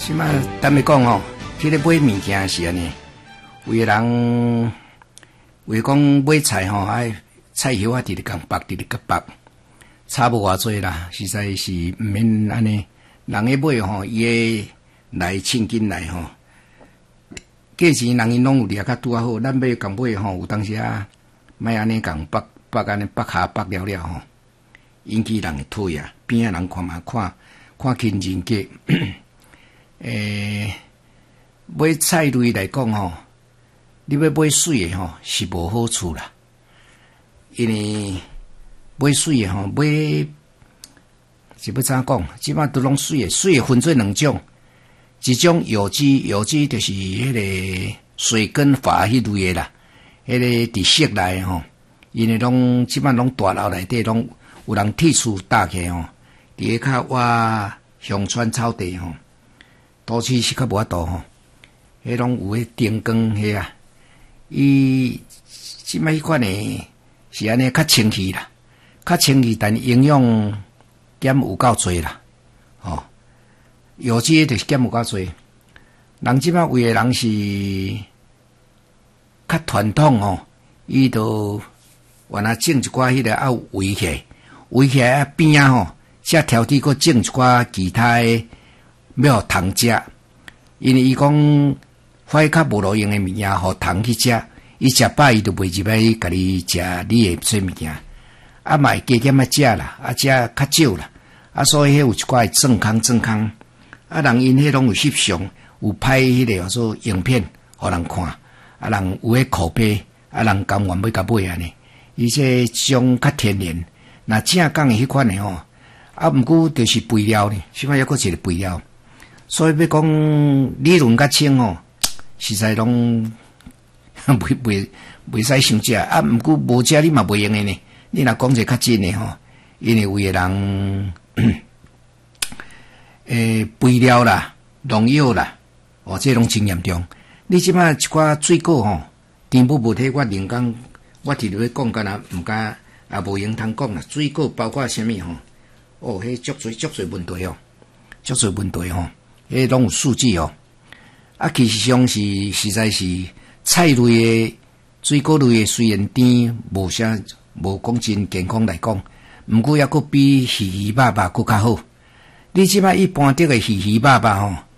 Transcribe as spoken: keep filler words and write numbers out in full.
即马咱要讲吼，迄个买物件是安尼，有个人为讲买菜吼，爱菜叶啊，直直共拔，直直共拔，差无偌济啦，实在是毋免安尼。人个买吼，伊个来称斤来吼，价钱人因拢有掠较拄啊好，咱买共买吼，有当时啊，莫安尼共拔拔安尼拔下拔了了吼，引起人个退啊，边仔人看嘛看看轻人价。诶，买菜类来讲吼，你要买水的吼是无好处啦，因为买水的吼买是要怎讲？即摆都拢水的，水的分做两种，一种有机，有机就是迄个水根法迄类的啦，迄个伫室内吼，因为拢即摆拢大楼内底拢有人铁厝搭起吼，伫个较挖乡村草地吼。都市是较无法度吼，迄拢有迄灯光迄啊，伊即摆迄款诶是安尼较清气啦，较清气，但营养减有够多啦，吼、哦，有机就是减有够多。人即摆为诶人是较传统吼，伊都原来种一寡迄个啊围起，围起来啊边啊吼，则挑剔佫种一寡其他诶。要互虫食，因为伊讲发较无路用诶物件，互虫去食，伊食饱伊就袂入来甲你食你诶做物件，啊嘛会加减啊食啦，啊食较少啦，啊所以迄有一寡健康健康，啊人因迄拢有翕相，有拍迄个说影片，互人看，啊人有迄口碑，啊人甘愿要甲买安尼，伊这种较天然，若正讲诶迄款诶吼，啊毋过就是肥料呢，起码抑佫一个肥料。所以要讲理论较清吼，实在拢袂袂袂使伤食啊。毋过无食你嘛袂用诶呢。你若讲者较真诶吼，因为有诶人诶肥料啦、农药啦，哦，这拢真严重。你即摆一寡水果吼，甜不无体我另讲，我直直要讲干若毋敢也无用通讲啦。水果包括啥物吼？哦，迄足侪足侪问题哦，足侪问题吼。迄拢有数据哦，啊，其实上是实在是菜类诶、水果类诶，虽然甜，无啥无讲真健康来讲，毋过抑佫比鱼鱼肉肉佫较好。你即摆一般得诶鱼鱼肉肉吼，